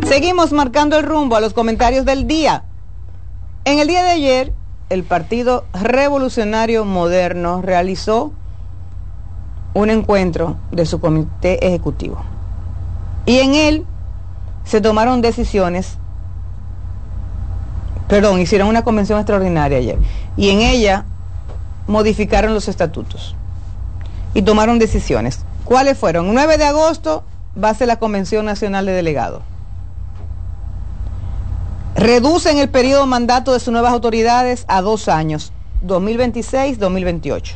Seguimos marcando el rumbo a los comentarios del día. En el día de ayer, el Partido Revolucionario Moderno realizó un encuentro de su comité ejecutivo. Y en él se tomaron decisiones, hicieron una convención extraordinaria ayer. Y en ella modificaron los estatutos y tomaron decisiones. ¿Cuáles fueron? 9 de agosto va a ser la Convención Nacional de Delegados. Reducen el periodo de mandato de sus nuevas autoridades a 2 años, 2026-2028.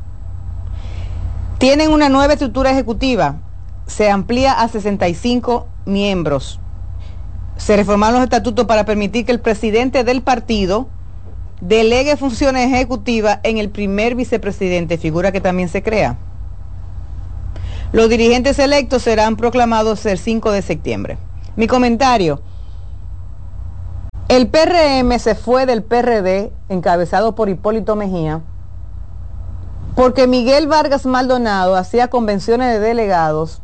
Tienen una nueva estructura ejecutiva, se amplía a 65 miembros. Se reformaron los estatutos para permitir que el presidente del partido delegue funciones ejecutivas en el primer vicepresidente, figura que también se crea. Los dirigentes electos serán proclamados el 5 de septiembre. Mi comentario: el PRM se fue del PRD, encabezado por Hipólito Mejía, porque Miguel Vargas Maldonado hacía convenciones de delegados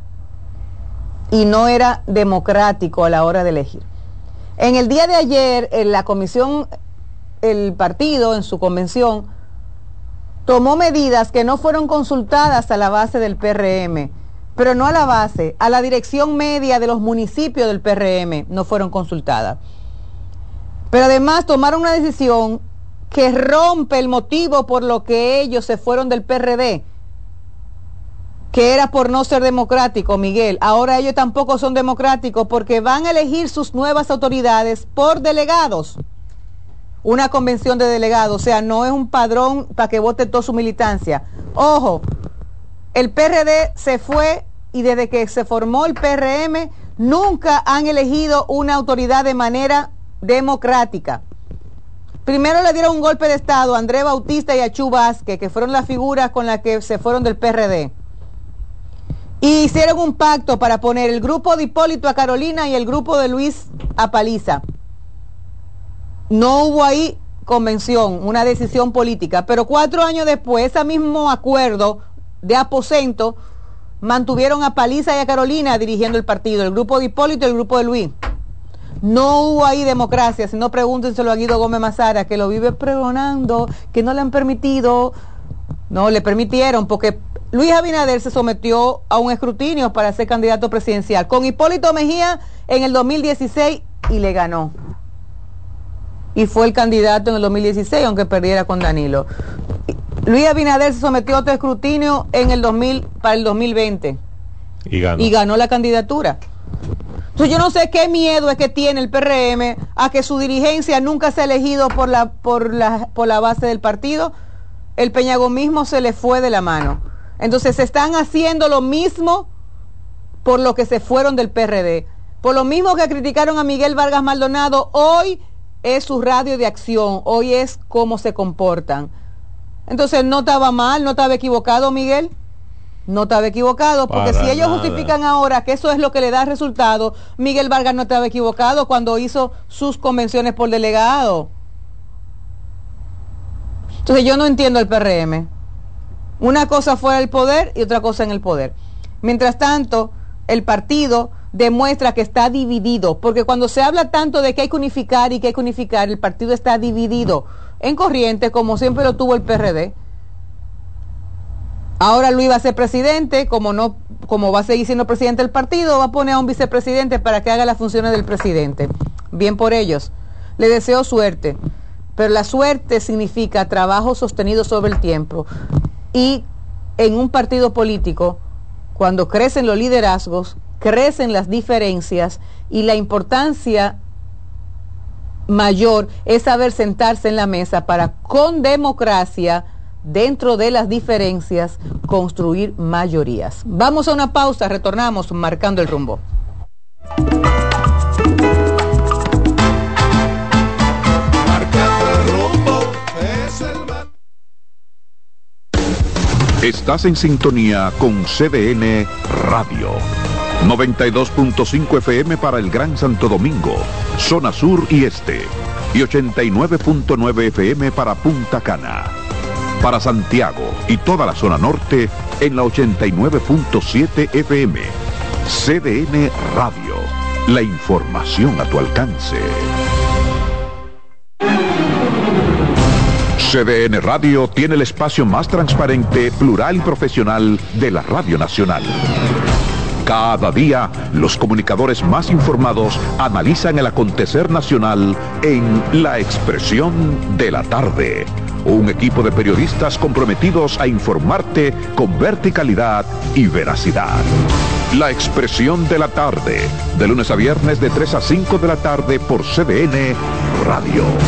y no era democrático a la hora de elegir. En el día de ayer, en la comisión, el partido en su convención tomó medidas que no fueron consultadas a la base del PRM, pero no a la base, a la dirección media de los municipios del PRM no fueron consultadas. Pero además tomaron una decisión que rompe el motivo por lo que ellos se fueron del PRD, que era por no ser democrático, Miguel. Ahora ellos tampoco son democráticos porque van a elegir sus nuevas autoridades por delegados. Una convención de delegados, o sea, no es un padrón para que vote toda su militancia. Ojo, el PRD se fue y desde que se formó el PRM nunca han elegido una autoridad de manera democrática. Primero le dieron un golpe de estado a Andrés Bautista y a Chu Vázquez, que fueron las figuras con las que se fueron del PRD. Y hicieron un pacto para poner el grupo de Hipólito a Carolina y el grupo de Luis a Paliza. No hubo ahí convención, una decisión política, pero 4 años después, ese mismo acuerdo de aposento, mantuvieron a Paliza y a Carolina dirigiendo el partido, el grupo de Hipólito y el grupo de Luis. No hubo ahí democracia, si no pregúntenselo a Guido Gómez Mazara, que lo vive pregonando, que no le han permitido. No, le permitieron, porque Luis Abinader se sometió a un escrutinio para ser candidato presidencial con Hipólito Mejía en el 2016 y le ganó. Y fue el candidato en el 2016, aunque perdiera con Danilo. Luis Abinader se sometió a otro escrutinio para el 2020 y ganó la candidatura. Entonces yo no sé qué miedo es que tiene el PRM a que su dirigencia nunca sea elegido por la base del partido. El peñagomismo se le fue de la mano. Entonces se están haciendo lo mismo por lo que se fueron del PRD. Por lo mismo que criticaron a Miguel Vargas Maldonado, hoy es su radio de acción, hoy es cómo se comportan. Entonces no estaba mal, no estaba equivocado, Miguel. No estaba equivocado, porque si ellos justifican ahora que eso es lo que le da resultado, Miguel Vargas no estaba equivocado cuando hizo sus convenciones por delegado. Entonces yo no entiendo el PRM. Una cosa fuera del poder y otra cosa en el poder. Mientras tanto, el partido demuestra que está dividido, porque cuando se habla tanto de que hay que unificar y que hay que unificar, el partido está dividido en corriente, como siempre lo tuvo el PRD. Ahora Luis va a ser presidente, como va a seguir siendo presidente del partido, va a poner a un vicepresidente para que haga las funciones del presidente. Bien por ellos. Le deseo suerte, pero la suerte significa trabajo sostenido sobre el tiempo. Y en un partido político, cuando crecen los liderazgos, crecen las diferencias y la importancia mayor es saber sentarse en la mesa para, con democracia, dentro de las diferencias, construir mayorías. Vamos a una pausa, retornamos marcando el rumbo. Marcando el rumbo es el... Estás en sintonía con CDN Radio. 92.5 FM para el Gran Santo Domingo, zona sur y este, y 89.9 FM para Punta Cana. Para Santiago y toda la zona norte en la 89.7 FM. CDN Radio, La información a tu alcance. CDN Radio tiene el espacio más transparente, plural y profesional de la Radio Nacional. Cada día, los comunicadores más informados analizan el acontecer nacional en La Expresión de la Tarde. Un equipo de periodistas comprometidos a informarte con verticalidad y veracidad. La Expresión de la Tarde, de lunes a viernes de 3 a 5 de la tarde por CDN Radio.